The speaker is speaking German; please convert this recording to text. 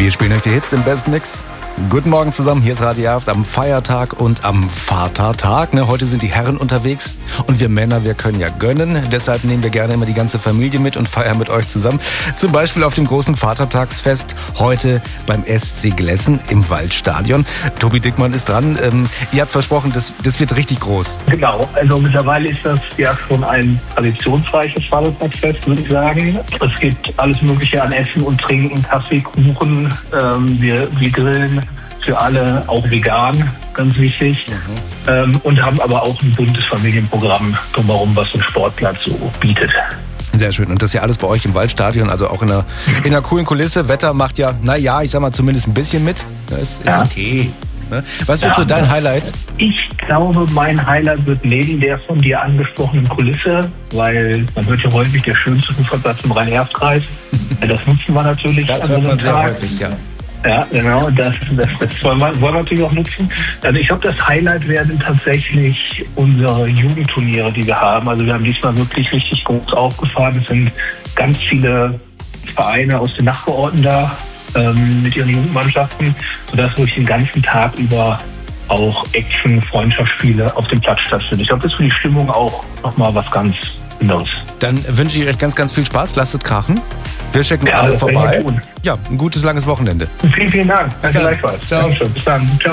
Wir spielen euch die Hits im besten Mix. Guten Morgen zusammen, hier ist Radio Haft am Feiertag und am Vatertag. Heute sind die Herren unterwegs und wir Männer, wir können ja gönnen. Deshalb nehmen wir gerne immer die ganze Familie mit und feiern mit euch zusammen. Zum Beispiel auf dem großen Vatertagsfest heute beim SC Glessen im Waldstadion. Tobi Dickmann ist dran. Ihr habt versprochen, das wird richtig groß. Genau, also mittlerweile ist das ja schon ein traditionsreiches Vatertagsfest, würde ich sagen. Es gibt alles Mögliche an Essen und Trinken, Kaffee, Kuchen. Wir grillen für alle, auch vegan, ganz wichtig. Und haben aber auch ein buntes Familienprogramm drumherum, was so ein Sportplatz so bietet. Sehr schön. Und das ist ja alles bei euch im Waldstadion, also auch in einer coolen Kulisse. Wetter macht ja, ich sag mal zumindest ein bisschen mit. Das ist okay. Was wird so dein Highlight? Ich glaube, mein Highlight wird neben der von dir angesprochenen Kulisse, weil man hört ja häufig der schönste Fußballplatz im Rhein-Erft-Kreis. Das nutzen wir natürlich. Das hört man sehr häufig, ja. Ja, genau, das wollen wir natürlich auch nutzen. Also ich glaube, das Highlight werden tatsächlich unsere Jugendturniere, die wir haben. Also wir haben diesmal wirklich richtig groß aufgefahren. Es sind ganz viele Vereine aus den Nachbarorten da mit ihren Jugendmannschaften, sodass wirklich den ganzen Tag über auch Action, Freundschaftsspiele auf dem Platz stattfinden. Ich glaube, das ist für die Stimmung auch nochmal was ganz anderes. Dann wünsche ich euch ganz, ganz viel Spaß. Lasst es krachen. Wir checken alle vorbei. Ja, ein gutes, langes Wochenende. Vielen, vielen Dank. Danke gleichfalls. Ciao. Bis dann. Ciao.